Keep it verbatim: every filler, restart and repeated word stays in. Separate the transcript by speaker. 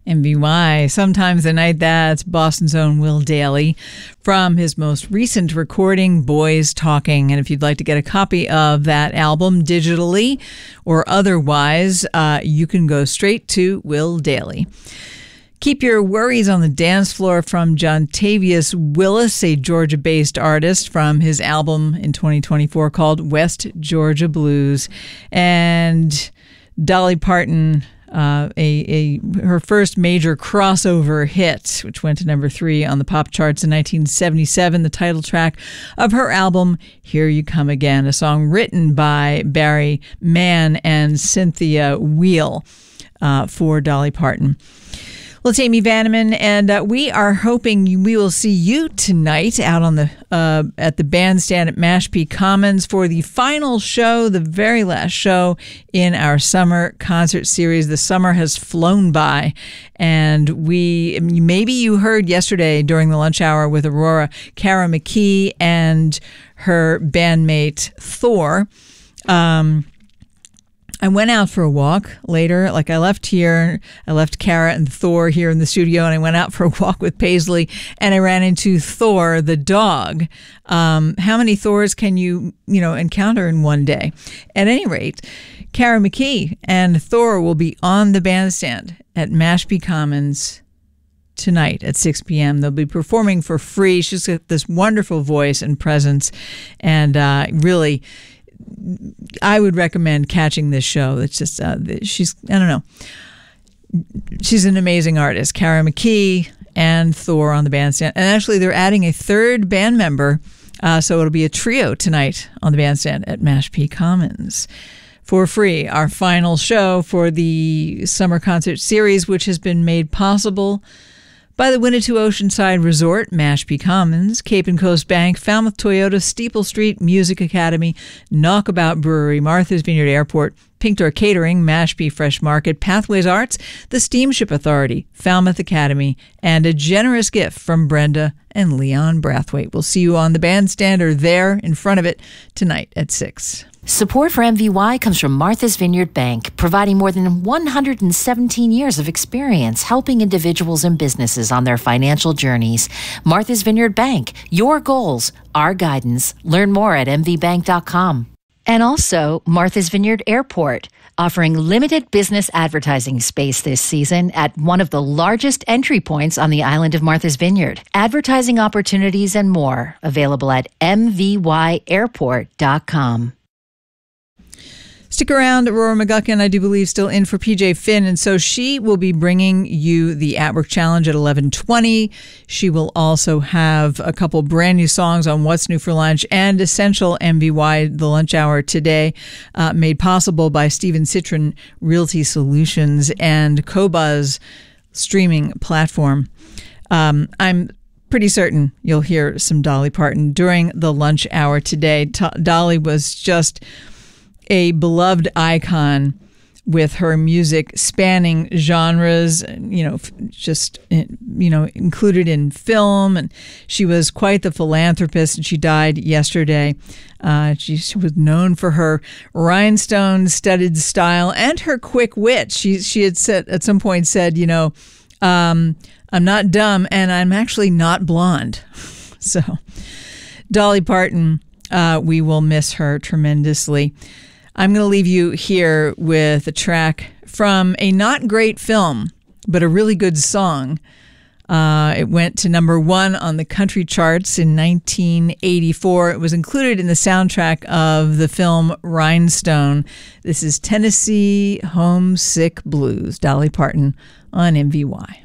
Speaker 1: M V Y, Sometimes the Night. That's Boston's own Will Dailey from his most recent recording, Boys Talking. And if you'd like to get a copy of that album digitally or otherwise, uh, you can go straight to Will Dailey. Keep Your Worries on the Dance Floor from Jontavius Willis, a Georgia-based artist, from his album in twenty twenty-four called West Georgia Blues. And Dolly Parton, uh, a, a her first major crossover hit, which went to number three on the pop charts in nineteen seventy-seven, the title track of her album, Here You Come Again, a song written by Barry Mann and Cynthia Weil uh, for Dolly Parton. Well, it's Amy Vanneman, and uh, we are hoping we will see you tonight out on the uh, at the bandstand at Mashpee Commons for the final show, the very last show in our summer concert series. The summer has flown by, and we maybe you heard yesterday during the lunch hour with Aurora, Kara McKee and her bandmate Thor. Um, I went out for a walk later. Like I left here, I left Kara and Thor here in the studio, and I went out for a walk with Paisley, and I ran into Thor, the dog. Um, how many Thors can you, you know, encounter in one day? At any rate, Kara McKee and Thor will be on the bandstand at Mashpee Commons tonight at six p.m. They'll be performing for free. She's got this wonderful voice and presence, and uh, really, I would recommend catching this show. It's just, uh, she's, I don't know. She's an amazing artist. Kara McKee and Thor on the bandstand. And actually, they're adding a third band member. Uh, so it'll be a trio tonight on the bandstand at Mashpee Commons for free. Our final show for the summer concert series, which has been made possible by the Winnetou Oceanside Resort, Mashpee Commons, Cape and Coast Bank, Falmouth Toyota, Steeple Street Music Academy, Knockabout Brewery, Martha's Vineyard Airport, Pink Door Catering, Mashpee Fresh Market, Pathways Arts, the Steamship Authority, Falmouth Academy, and a generous gift from Brenda and Leon Brathwaite. We'll see you on the bandstand or there in front of it tonight at six.
Speaker 2: Support for M V Y comes from Martha's Vineyard Bank, providing more than one hundred seventeen years of experience helping individuals and businesses on their financial journeys. Martha's Vineyard Bank, your goals, our guidance. Learn more at m v bank dot com. And also Martha's Vineyard Airport, offering limited business advertising space this season at one of the largest entry points on the island of Martha's Vineyard. Advertising opportunities and more available at m v y airport dot com.
Speaker 1: Stick around. Aurora McGuckin, I do believe, still in for P J Finn, and so she will be bringing you the At Work Challenge at eleven twenty. She will also have a couple brand new songs on What's New for Lunch and Essential M V Y, the lunch hour today, uh, made possible by Steven Citron Realty Solutions and Qobuz streaming platform. Um, I'm pretty certain you'll hear some Dolly Parton during the lunch hour today. T- Dolly was just a beloved icon with her music spanning genres, you know, just, you know, included in film. And she was quite the philanthropist, and she died yesterday. Uh, she, she was known for her rhinestone-studded style and her quick wit. She, she had said at some point said, you know, um, I'm not dumb and I'm actually not blonde. So Dolly Parton, uh, we will miss her tremendously. I'm going to leave you here with a track from a not great film, but a really good song. Uh, it went to number one on the country charts in nineteen eighty-four. It was included in the soundtrack of the film Rhinestone. This is Tennessee Homesick Blues, Dolly Parton on M V Y.